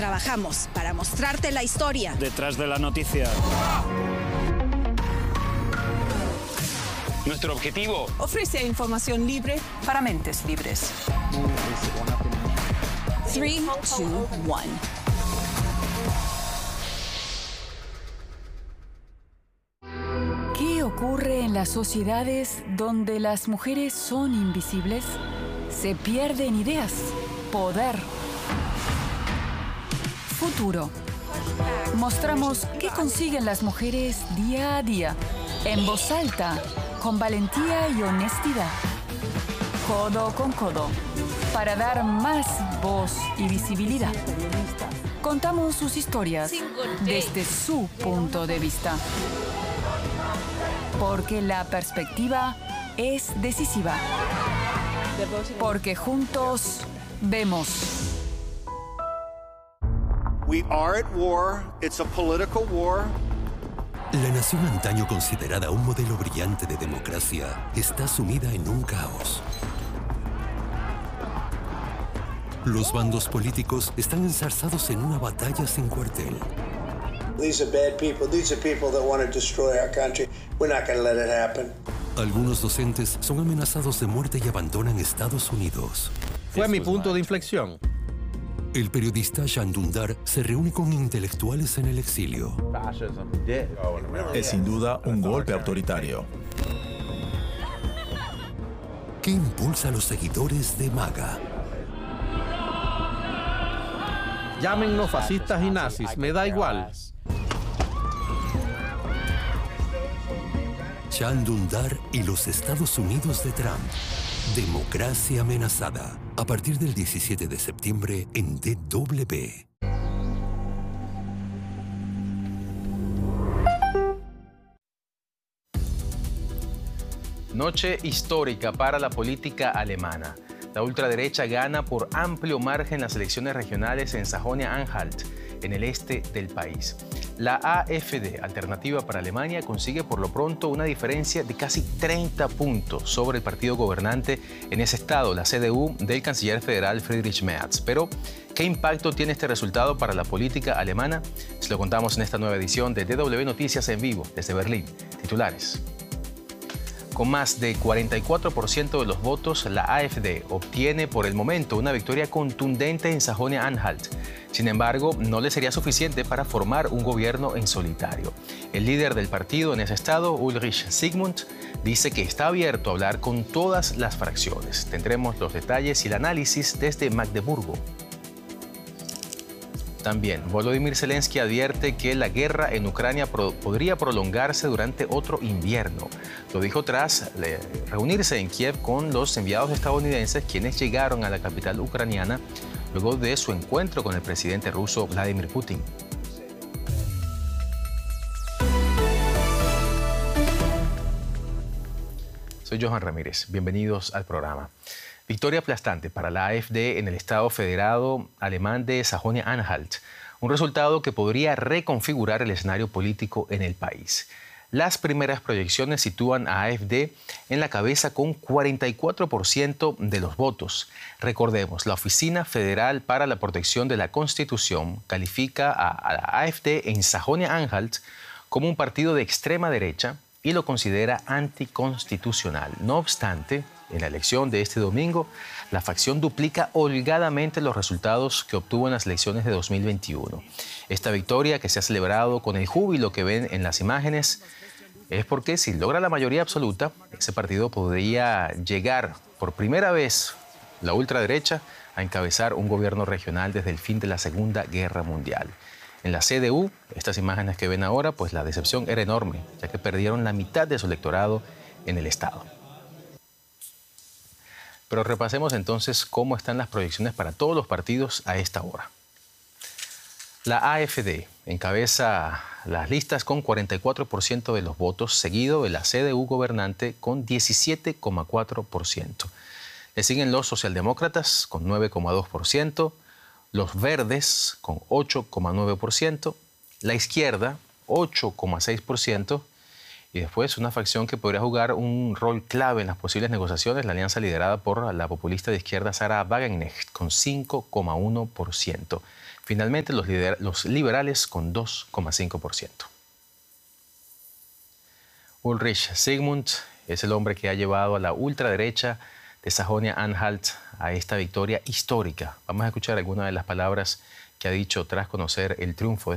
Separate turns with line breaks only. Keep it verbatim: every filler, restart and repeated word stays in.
Trabajamos para mostrarte la historia.
Detrás de la noticia. Nuestro objetivo:
ofrece información libre para mentes libres.
tres, dos, uno.
¿Qué ocurre en las sociedades donde las mujeres son invisibles? Se pierden ideas, poder, futuro. Mostramos qué consiguen las mujeres día a día, en voz alta, con valentía y honestidad, codo con codo, para dar más voz y visibilidad. Contamos sus historias desde su punto de vista. Porque la perspectiva es decisiva. Porque juntos vemos.
We are at war. It's a political war.
La nación antaño considerada un modelo brillante de democracia está sumida en un caos. Los bandos políticos están enzarzados en una batalla sin cuartel.
These are bad people. These are people that want to destroy our country. We're not going to let it happen.
Algunos docentes son amenazados de muerte y abandonan Estados Unidos.
Fue mi punto de inflexión.
El periodista Can Dündar se reúne con intelectuales en el exilio.
Es sin duda un golpe autoritario.
¿Qué impulsa a los seguidores de MAGA?
Llámennos fascistas y nazis, me da igual.
Can Dündar y los Estados Unidos de Trump. Democracia amenazada. A partir del diecisiete de septiembre en D W.
Noche histórica para la política alemana. La ultraderecha gana por amplio margen las elecciones regionales en Sajonia-Anhalt, en el este del país. La A F D, Alternativa para Alemania, consigue por lo pronto una diferencia de casi treinta puntos sobre el partido gobernante en ese estado, la C D U del canciller federal Friedrich Merz. Pero, ¿qué impacto tiene este resultado para la política alemana? Se lo contamos en esta nueva edición de D W Noticias en vivo desde Berlín. Titulares. Con más de cuarenta y cuatro por ciento de los votos, la A F D obtiene por el momento una victoria contundente en Sajonia-Anhalt. Sin embargo, no le sería suficiente para formar un gobierno en solitario. El líder del partido en ese estado, Ulrich Zygmunt, dice que está abierto a hablar con todas las fracciones. Tendremos los detalles y el análisis desde Magdeburgo. También, Volodymyr Zelensky advierte que la guerra en Ucrania pro- podría prolongarse durante otro invierno. Lo dijo tras eh, reunirse en Kiev con los enviados estadounidenses, quienes llegaron a la capital ucraniana luego de su encuentro con el presidente ruso Vladimir Putin. Soy Johan Ramírez. Bienvenidos al programa. Victoria aplastante para la A F D en el Estado Federado Alemán de Sajonia-Anhalt, un resultado que podría reconfigurar el escenario político en el país. Las primeras proyecciones sitúan a A F D en la cabeza con cuarenta y cuatro por ciento de los votos. Recordemos, la Oficina Federal para la Protección de la Constitución califica a, a la A F D en Sajonia-Anhalt como un partido de extrema derecha y lo considera anticonstitucional. No obstante, en la elección de este domingo, la facción duplica holgadamente los resultados que obtuvo en las elecciones de dos mil veintiuno. Esta victoria, que se ha celebrado con el júbilo que ven en las imágenes, es porque si logra la mayoría absoluta, ese partido podría llegar por primera vez, la ultraderecha, a encabezar un gobierno regional desde el fin de la Segunda Guerra Mundial. En la C D U, estas imágenes que ven ahora, pues la decepción era enorme, ya que perdieron la mitad de su electorado en el estado. Pero repasemos entonces cómo están las proyecciones para todos los partidos a esta hora. La A F D encabeza las listas con cuarenta y cuatro por ciento de los votos, seguido de la C D U gobernante con diecisiete coma cuatro por ciento. Le siguen los socialdemócratas con nueve coma dos por ciento, los verdes con ocho coma nueve por ciento, la izquierda ocho coma seis por ciento, y después una facción que podría jugar un rol clave en las posibles negociaciones, la alianza liderada por la populista de izquierda Sarah Wagenknecht con cinco coma uno por ciento. Finalmente, los, lider los liberales con dos coma cinco por ciento. Ulrich Sigmund es el hombre que ha llevado a la ultraderecha de Sajonia-Anhalt a esta victoria histórica. Vamos a escuchar algunas de las palabras que ha dicho tras conocer el triunfo de